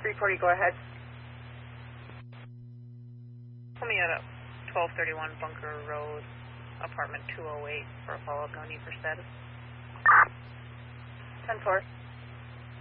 340, go ahead. Pull me at 1231 Bunker Road, apartment 208 for a follow-up. No need for status. 10-4.